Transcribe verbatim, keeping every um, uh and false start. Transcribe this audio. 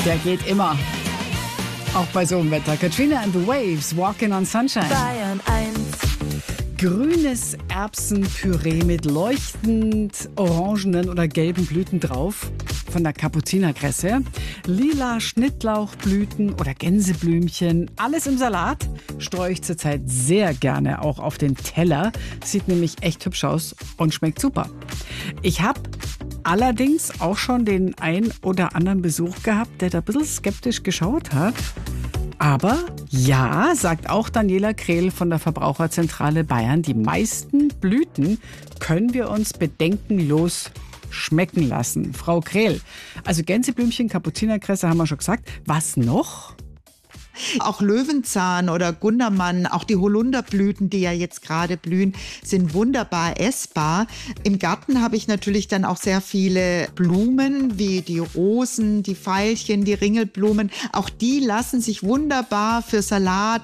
Der geht immer. Auch bei so einem Wetter. Katrina and the Waves, Walking on Sunshine. Bayern eins. Grünes Erbsenpüree mit leuchtend orangenen oder gelben Blüten drauf von der Kapuzinerkresse. Lila Schnittlauchblüten oder Gänseblümchen. Alles im Salat. Streue ich zurzeit sehr gerne auch auf den Teller. Sieht nämlich echt hübsch aus und schmeckt super. Ich habe allerdings auch schon den ein oder anderen Besuch gehabt, der da ein bisschen skeptisch geschaut hat. Aber ja, sagt auch Daniela Krehl von der Verbraucherzentrale Bayern, die meisten Blüten können wir uns bedenkenlos schmecken lassen. Frau Krehl, also Gänseblümchen, Kapuzinerkresse haben wir schon gesagt. Was noch? Auch Löwenzahn oder Gundermann, auch die Holunderblüten, die ja jetzt gerade blühen, sind wunderbar essbar. Im Garten habe ich natürlich dann auch sehr viele Blumen, wie die Rosen, die Veilchen, die Ringelblumen. Auch die lassen sich wunderbar für Salat